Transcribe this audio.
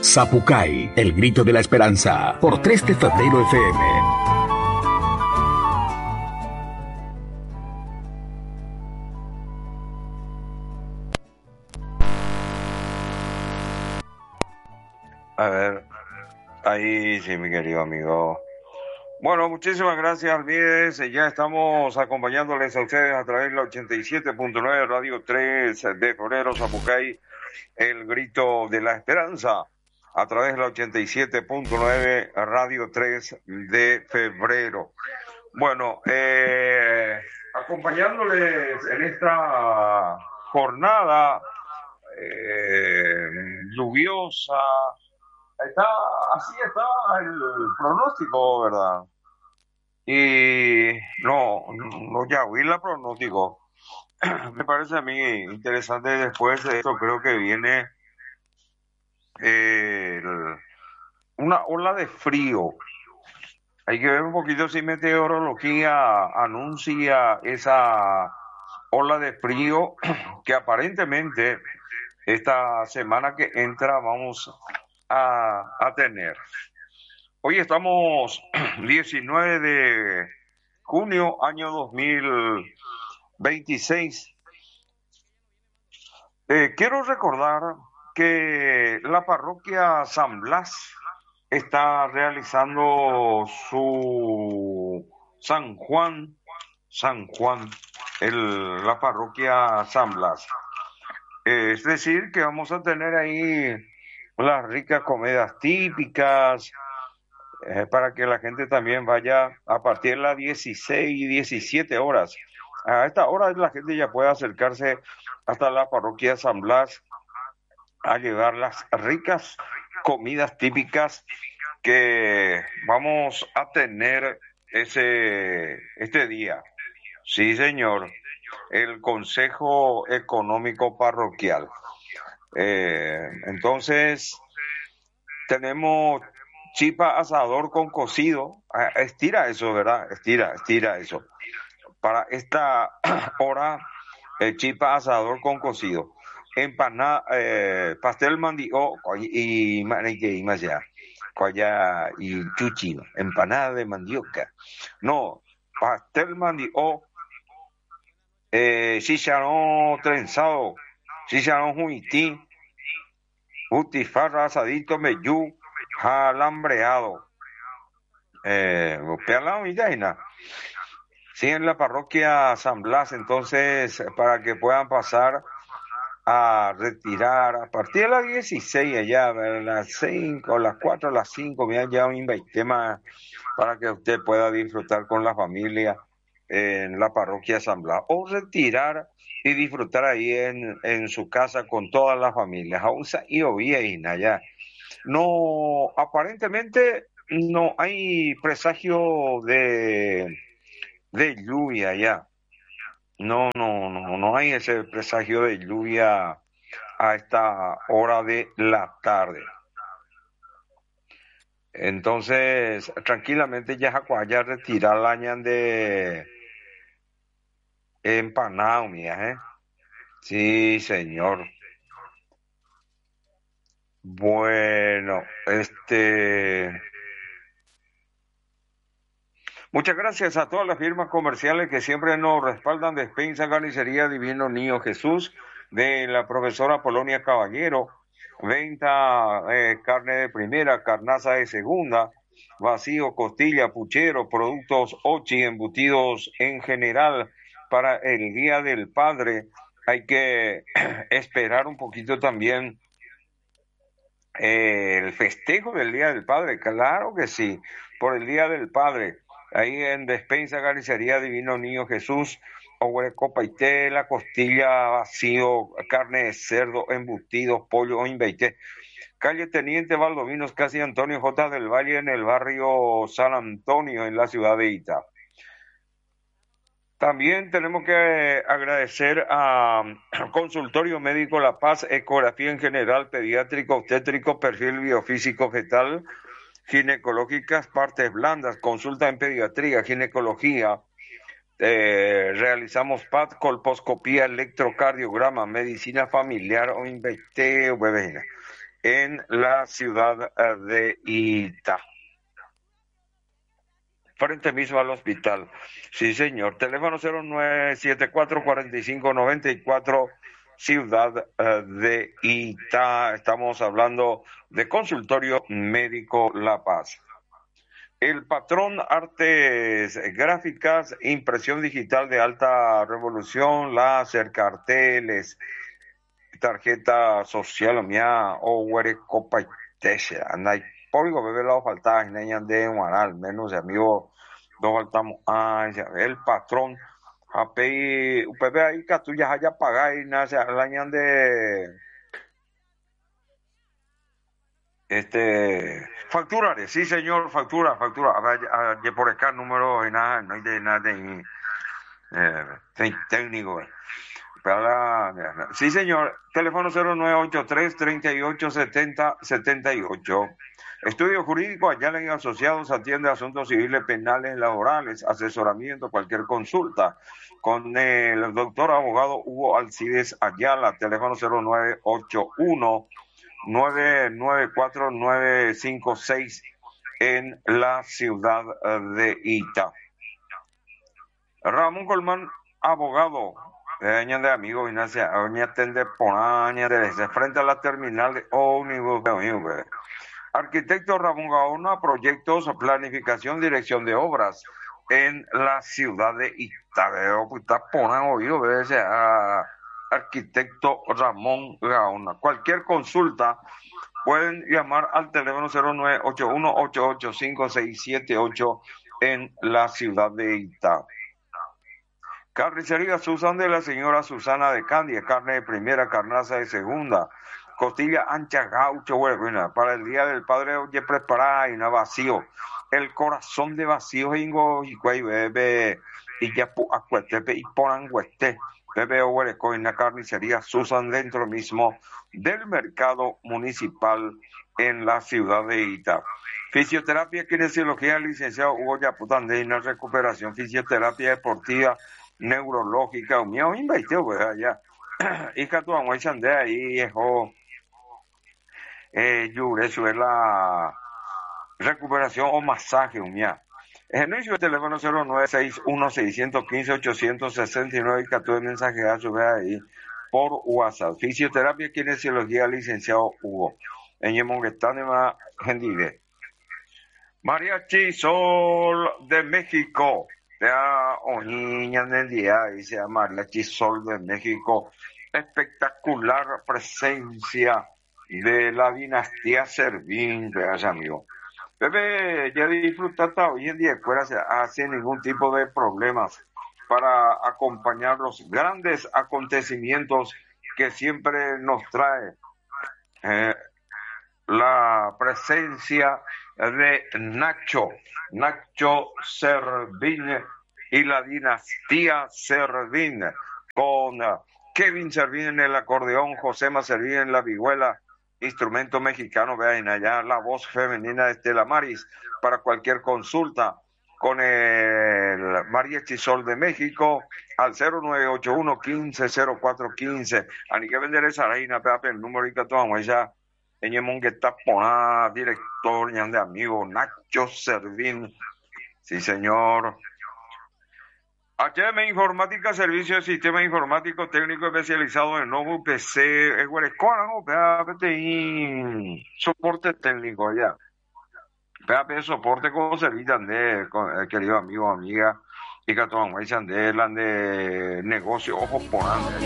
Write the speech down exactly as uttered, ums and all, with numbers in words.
Zapucay, el grito de la esperanza, por tres de febrero F M. A ver, ahí sí, mi querido amigo. Bueno, muchísimas gracias, Alvides. Ya estamos acompañándoles a ustedes a través de la ochenta y siete punto nueve Radio tres de febrero, Zapucay, el grito de la esperanza, a través de la ochenta y siete punto nueve Radio tres de febrero. Bueno, eh, acompañándoles en esta jornada eh, lluviosa. Está, así está el pronóstico, ¿verdad? Y no, no, ya vi la pronóstico. Me parece a mí interesante. Después de esto creo que viene eh, el- una ola de frío. Hay que ver un poquito si meteorología anuncia esa ola de frío que aparentemente esta semana que entra vamos a, a tener. Hoy estamos diecinueve de junio, año dos mil veintiséis. Eh, quiero recordar que la parroquia San Blas está realizando su San Juan, San Juan, el, la parroquia San Blas. Eh, es decir, que vamos a tener ahí las ricas comidas típicas, eh, para que la gente también vaya a partir de las dieciséis y diecisiete horas. A esta hora la gente ya puede acercarse hasta la parroquia San Blas a llevar las ricas comidas típicas que vamos a tener ese este día. Sí, señor, el Consejo Económico Parroquial. Eh, entonces, tenemos chipa asador con cocido. Ah, estira eso, ¿verdad? Estira, estira eso. Para esta hora, el chipa asador con cocido. Empanada, eh, pastel mandio y y y más allá. Coya y chuchi, empanada de mandioca. No, pastel mandio, eh, chicharrón trenzado, chicharrón juití, butifarra asadito meyú, alambreado. Eh, pealao y yaina. Sí, en la parroquia San Blas, entonces, para que puedan pasar a retirar a partir de las dieciséis allá, a las cinco, las cuatro, las cinco, me han ya un tema para que usted pueda disfrutar con la familia en la parroquia San Blas, o retirar y disfrutar ahí en, en su casa con toda la familia. Aún y bien allá. No, aparentemente no hay presagio de, de lluvia ya. No, no, no, no hay ese presagio de lluvia a esta hora de la tarde. Entonces, tranquilamente ya Jacuaya retirar la ñan de empanado, mía, ¿eh? Sí, señor. Bueno, este... Muchas gracias a todas las firmas comerciales que siempre nos respaldan. Despensa Carnicería Divino Niño Jesús, de la profesora Polonia Caballero. Venta eh, carne de primera, carnaza de segunda, vacío, costilla, puchero, productos ochi, embutidos en general. Para el Día del Padre hay que esperar un poquito también eh, el festejo del Día del Padre. Claro que sí, por el Día del Padre. Ahí en Despensa Carnicería Divino Niño Jesús, Ohueco, paitela, costilla, vacío, carne de cerdo, embutidos, pollo o inveite. Calle Teniente Valdovinos, casi Antonio J. del Valle, en el barrio San Antonio, en la ciudad de Ita. También tenemos que agradecer a Consultorio Médico La Paz, ecografía en general, pediátrico, obstétrico, perfil biofísico fetal, ginecológicas, partes blandas, consulta en pediatría, ginecología, eh, realizamos P A T, colposcopía, electrocardiograma, medicina familiar o investigación, en la ciudad eh, de Ita. Frente mismo al hospital. Sí, señor. Teléfono cero nueve siete cuatro, cuatro cinco nueve cuatro, ciudad eh, de Ita. Estamos hablando de Consultorio Médico La Paz. El patrón artes gráficas, impresión digital de alta revolución, láser, carteles, tarjeta social, mía, o huere copa y tesia. Anda, público bebé la falta, niña de un al menos de amigo, dos faltamos, ah, el patrón, a pedir, bebé ahí que tú ya haya pagado y nace, la niña de, este, facturales, sí señor, factura, factura, a ver, a ver, por acá número, y nada, no hay de nada de, eh, técnico, eh. Para, sí, señor. Teléfono cero nueve ocho tres, treinta y ocho setenta, setenta y ocho. Estudio jurídico, Ayala y Asociados, atiende asuntos civiles, penales, laborales, asesoramiento, cualquier consulta. Con el doctor abogado Hugo Alcides Ayala, teléfono cero nueve ocho uno, nueve nueve cuatro, nueve cinco seis en la ciudad de Ita. Ramón Colmán, abogado. Año de amigos, Ignacia, año atende por año de frente a la terminal de ómnibus. Arquitecto Ramón Gaona, proyectos, planificación, dirección de obras en la ciudad de Itabeo. Está por oído, a arquitecto Ramón Gaona. Cualquier consulta pueden llamar al teléfono cero nueve ocho uno, ocho ocho cinco, seis siete ocho en la ciudad de Itabeo. Carnicería Susan de la señora Susana de Candia, carne de primera, carnaza de segunda, costilla ancha, gaucho, bueno, para el día del padre, oye, preparada y no vacío. El corazón de vacío, ingo, y cuay, bebe, y ya pu, acuetepe, y ponan hueste, bebe, huereco, en la carnicería Susan, dentro mismo del mercado municipal en la ciudad de Ita. Fisioterapia, kinesiología, licenciado Hugo Yaputandina, recuperación, fisioterapia deportiva, neurológica, o mío, invaiteo, pues, allá. Y que tu amo de ahí, hijo, eh, yure, eso es la recuperación o masaje, un mía. El inicio de teléfono cero nueve seis uno, seis uno cinco, ocho seis nueve, y que tu mensaje a su ahí por WhatsApp. Fisioterapia, kinesiología, licenciado Hugo. En Yemonguetánema, Gendive. Mariachi Sol de México. Ya, o niña del día, dice Mariachi Sol de México. Espectacular presencia de la dinastía Servín, veas amigo. Bebé, ya disfrutata hoy en día fuera sin ningún tipo de problemas para acompañar los grandes acontecimientos que siempre nos trae eh, la presencia de Nacho, Nacho Servín y la dinastía Servín, con Kevin Servín en el acordeón, Josema Servín en la vihuela, instrumento mexicano, vean allá la voz femenina de Estela Maris, para cualquier consulta con el Mariachi Sol de México al cero nueve ocho uno, quince, cero cuatro quince. Ani que vender esa reina, pepe, el número y que tomamos ella. En que está pona, director, ñan de amigo, Nacho Servín. Sí, señor. H M Informática, Servicio de Sistema Informático Técnico Especializado en Novo P C, es Huerecono, P T soporte técnico allá. P A P soporte con servicio de, con, querido amigo, amiga, y que toman de, de negocio, ojo por